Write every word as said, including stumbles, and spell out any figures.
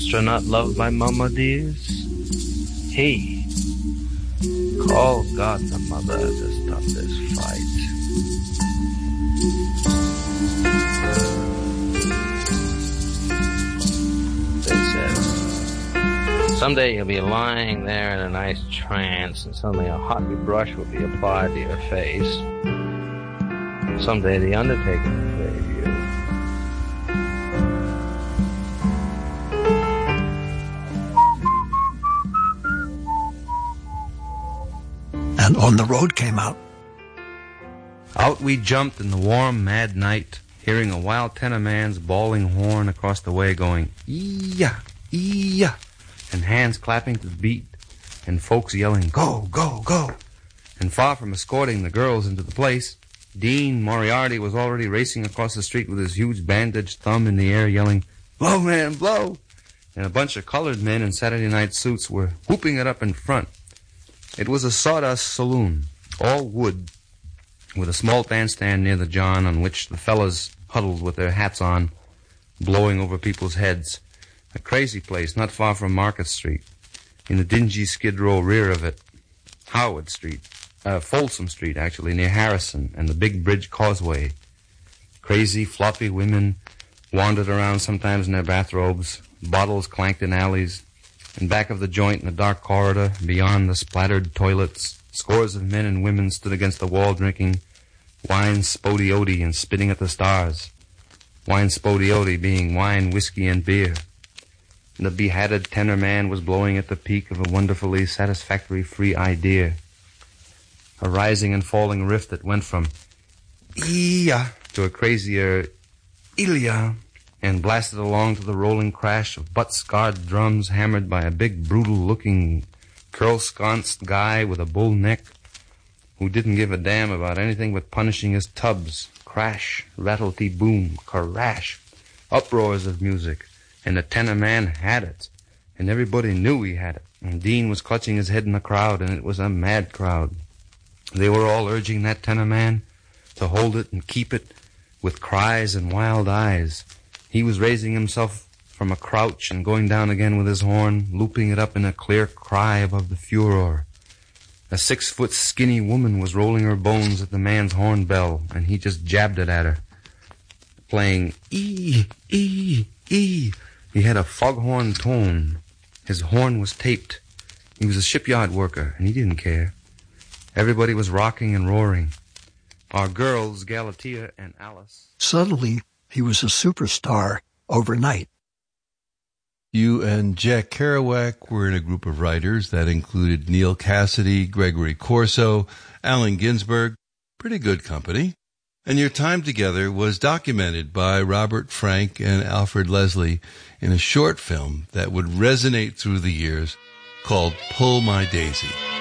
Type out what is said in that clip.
Not loved by mama dears? Hey, call God the mother to stop this fight. They said, someday you'll be lying there in a nice trance and suddenly a hot brush will be applied to your face. Someday the Undertaker will save you. And On the Road came out. Out we jumped in the warm, mad night, hearing a wild tenor man's bawling horn across the way going, ee-yah, ee-yah, and hands clapping to the beat, and folks yelling, go, go, go. And far from escorting the girls into the place, Dean Moriarty was already racing across the street with his huge bandaged thumb in the air yelling, blow, man, blow. And a bunch of colored men in Saturday night suits were whooping it up in front. It was a sawdust saloon, all wood, with a small bandstand near the john on which the fellas huddled with their hats on, blowing over people's heads. A crazy place not far from Market Street. In the dingy Skid Row rear of it, Howard Street, uh, Folsom Street, actually, near Harrison and the Big Bridge Causeway. Crazy, floppy women wandered around sometimes in their bathrobes, bottles clanked in alleys. In back of the joint in the dark corridor, beyond the splattered toilets, scores of men and women stood against the wall drinking wine spodioti and spitting at the stars. Wine spodioti being wine, whiskey, and beer. And the behatted tenor man was blowing at the peak of a wonderfully satisfactory free idea. A rising and falling riff that went from ee-yah to a crazier Ilya, and blasted along to the rolling crash of butt-scarred drums hammered by a big, brutal-looking, curl-sconced guy with a bull neck who didn't give a damn about anything but punishing his tubs. Crash, rattle-tee-boom, crash, uproars of music, and the tenor man had it, and everybody knew he had it, and Dean was clutching his head in the crowd, and it was a mad crowd. They were all urging that tenor man to hold it and keep it with cries and wild eyes. He was raising himself from a crouch and going down again with his horn, looping it up in a clear cry above the furor. A six-foot skinny woman was rolling her bones at the man's horn bell, and he just jabbed it at her, playing ee, ee, ee. He had a foghorn tone. His horn was taped. He was a shipyard worker, and he didn't care. Everybody was rocking and roaring. Our girls, Galatea and Alice. Suddenly, he was a superstar overnight. You and Jack Kerouac were in a group of writers that included Neil Cassidy, Gregory Corso, Allen Ginsberg. Pretty good company. And your time together was documented by Robert Frank and Alfred Leslie in a short film that would resonate through the years called Pull My Daisy.